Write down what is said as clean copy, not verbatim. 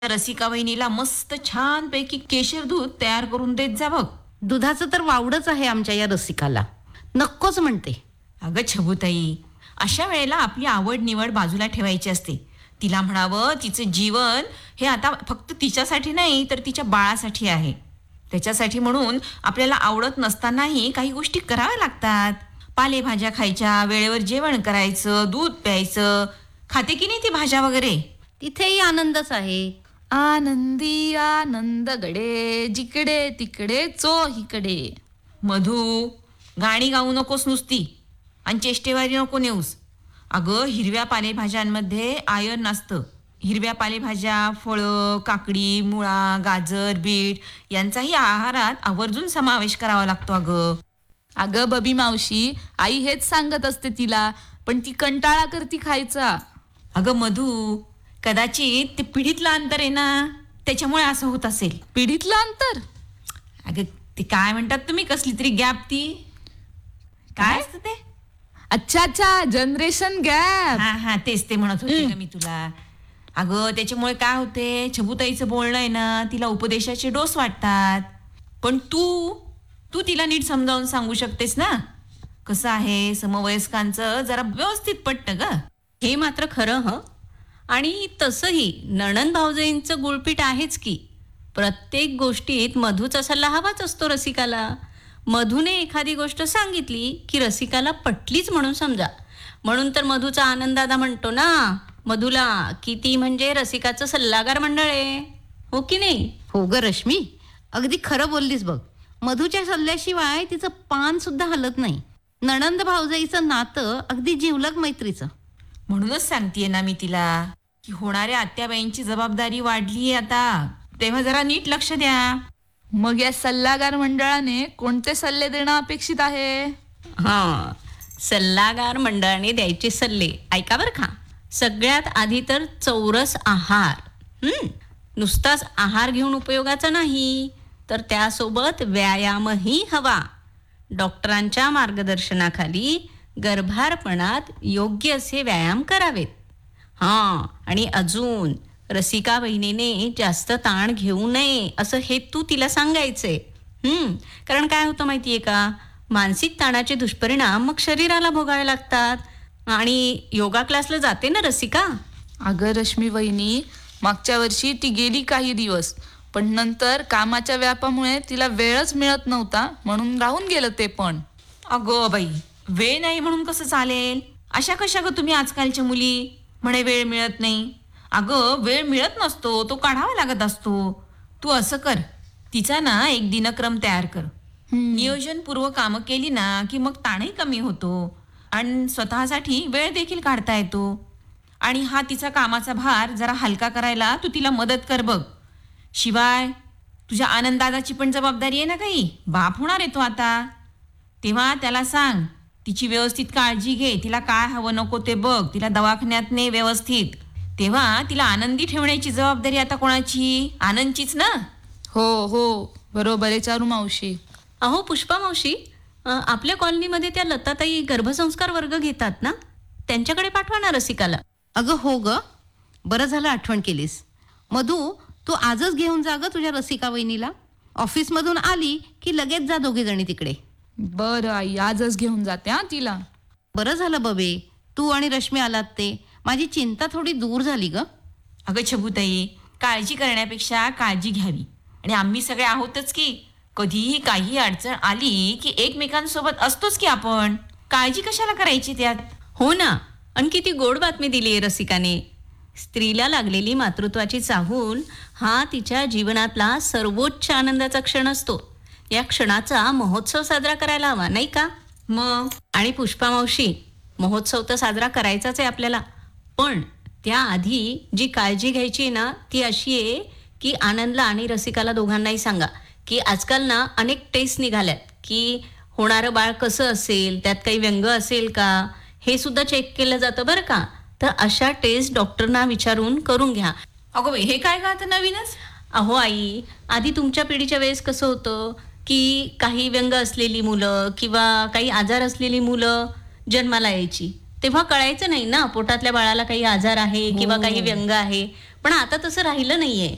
रसिका वहिनीला मस्त छानपैकी केशर दूध तयार करून देत जा बघ. दुधाचं तर वावडच आहे आमच्या या रसिकाला. नक्कोच म्हणते. अगं छबुताई, अशा वेळेला आपली आवड निवड बाजूला ठेवायची असते. तिला म्हणावं तिचं जीवन हे आता फक्त तिच्यासाठी नाही तर तिच्या बाळासाठी आहे. त्याच्यासाठी म्हणून आपल्याला आवडत नसतानाही काही गोष्टी कराव्या लागतात. पालेभाज्या खायच्या, वेळेवर जेवण करायचं, दूध प्यायचं. खाते की नाही ती भाज्या वगैरे? तिथेही आनंदच आहे. आनंदी आनंदगडे, जिकडे तिकडे चोहीकडे. मधू, गाणी गाऊ नकोस नुसती आणि चेष्टेवारी नको नेऊस. अगं हिरव्या पालेभाज्यांमध्ये आयर्न असतं. हिरव्या पालेभाज्या, फळं, काकडी, मुळा, गाजर, बीट यांचाही आहारात आवर्जून समावेश करावा लागतो अगं. अगं बबी मावशी, आई हेच सांगत असते तिला, पण ती कंटाळा करती खायचा. अगं मधू, कदाचित ते पिढीतलं अंतर आहे ना, त्याच्यामुळे असं होत असेल. पिढीतलं अंतर? अगं ते काय म्हणतात तुम्ही, कसली तरी गॅप ती काय असतं ते? अच्छा अच्छा, जनरेशन गॅप. हा हा, तेच ते म्हणत होते का मी तुला. अगं त्याच्यामुळे काय होते, छबुताईचं बोलणं आहे ना, तिला उपदेशाचे डोस वाटतात. पण तू तू तिला नीट समजावून सांगू शकतेस ना. कसं आहे, समवयस्कांचं जरा व्यवस्थित पटतं ग. हे मात्र खरं हं. आणि तसंही नणंद भावजाईंचं गुळपीट आहेच की. प्रत्येक गोष्टीत मधूचा सल्ला हवाच असतो रसिकाला. मधूने एखादी गोष्ट सांगितली की रसिकाला पटलीच म्हणून समजा. म्हणून तर मधूचा आनंददादा म्हणतो ना मधूला की ती म्हणजे रसिकाचं सल्लागार मंडळ आहे. हो की नाही? हो ग रश्मी, अगदी खरं बोललीस बघ. मधूच्या सल्ल्याशिवाय तिचं पान सुद्धा हलत नाही. नणंद भावजाईचं नातं अगदी जिवलग मैत्रीचं. म्हणूनच सांगतेय ना मी तिला की होणाऱ्या आत्याबाईंची जबाबदारी वाढलीये आता, तेव्हा जरा नीट लक्ष द्या. मग या सल्लागार मंडळाने कोणते सल्ले देणं अपेक्षित आहे? हां, सल्लागार मंडळाने द्यायचे सल्ले ऐका बरं का. सगळ्यात आधी तर चौरस आहार. नुसताच आहार घेऊन उपयोगाचा नाही, तर त्यासोबत व्यायामही हवा. डॉक्टरांच्या मार्गदर्शनाखाली गर्भारपणात योग्य असे व्यायाम करावेत. हां, आणि अजून रसिका बहिणीने जास्त ताण घेऊ नये असं हे तू तिला सांगायचंय. कारण काय होतं माहितीये का, मानसिक ताणाचे दुष्परिणाम मग शरीराला भोगावे लागतात. आणि योगा क्लासला जाते ना रसिका. अगं रश्मी वहिनी, मागच्या वर्षी ती गेली काही दिवस, पण नंतर कामाच्या व्यापामुळे तिला वेळच मिळत नव्हता, म्हणून राहून गेलं ते पण. अगो बाई, वेळ नाही म्हणून कसं चालेल? अशा कशा ग तुम्ही आजकालच्या मुली, म्हणे वेळ मिळत नाही. अगं वेळ मिळत नसतो, तो काढावा लागत असतो. तू असं कर, तिचा ना एक दिनक्रम तयार कर. नियोजनपूर्वक कामं केली ना की मग ताणही कमी होतो आणि स्वतःसाठी वेळ देखील काढता येतो. आणि हा तिचा कामाचा भार जरा हलका करायला तू तिला मदत कर बघ. शिवाय तुझ्या आनंददादाची पण जबाबदारी आहे ना काही, बाप होणार आहे तो आता. तेव्हा त्याला सांग तिची व्यवस्थित काळजी घे, तिला काय हवं नको ते बघ, तिला दवाखान्यात ने व्यवस्थित. तेव्हा तिला आनंदी ठेवण्याची जबाबदारी आता कोणाची? आनंदचीच ना. हो हो, बरोबर आहे चारू मावशी. अहो पुष्पा मावशी, आपल्या कॉलनीमध्ये त्या लताताई गर्भसंस्कार वर्ग घेतात ना, त्यांच्याकडे पाठवा ना रसिकाला. अगं हो ग, बरं झालं आठवण केलीस. मधू, तू आजच घेऊन जा ग तुझ्या रसिका वहिनीला. ऑफिसमधून आली की लगेच जा दोघे जणी तिकडे. बरं आई, आजच घेऊन जाते हा तिला. बरं झालं बबे, तू आणि रश्मी आलात ते. माझी चिंता थोडी दूर झाली ग. अगं छबुताई, काळजी करण्यापेक्षा काळजी घ्यावी. आणि आम्ही सगळे आहोतच की. कधीही काही अडचण आली की एकमेकांसोबत असतोच की आपण. काळजी कशाला करायची त्यात? हो ना. आणि किती गोड बातमी दिली आहे रसिकाने. स्त्रीला लागलेली मातृत्वाची चाहूल हा तिच्या जीवनातला सर्वोच्च आनंदाचा क्षण असतो. या क्षणाचा महोत्सव साजरा करायला हवा नाही का? मग आणि पुष्पा मावशी, महोत्सव तर साजरा करायचाच आहे आपल्याला, पण त्याआधी जी काळजी घ्यायची आहे ना ती अशी आहे की आनंदला आणि रसिकाला दोघांनाही सांगा की आजकाल ना अनेक टेस्ट निघाल्यात की होणारं बाळ कसं असेल, त्यात काही व्यंग असेल का, हे सुद्धा चेक केलं जातं बरं का. तर अशा टेस्ट डॉक्टरना विचारून करून घ्या. अगं बाई, हे काय का आता नवीनच? अहो आई, आधी तुमच्या पिढीच्या वेळेस कसं होतं की काही व्यंग असलेली मुलं किंवा काही आजार असलेली मुलं जन्माला यायची, तेव्हा कळायचं नाही ना पोटातल्या बाळाला काही आजार आहे किंवा काही व्यंग आहे. पण आता तसं राहिलं नाहीये.